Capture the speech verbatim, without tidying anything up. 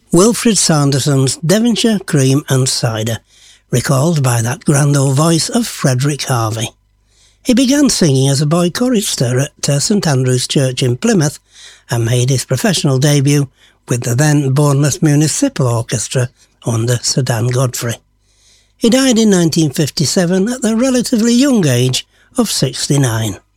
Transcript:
Wilfred Sanderson's Devonshire Cream and Cider, recalled by that grand old voice of Frederick Harvey. He began singing as a boy chorister at uh, St Andrew's Church in Plymouth and made his professional debut with the then Bournemouth Municipal Orchestra under Sir Dan Godfrey. He died in nineteen fifty-seven at the relatively young age of sixty-nine.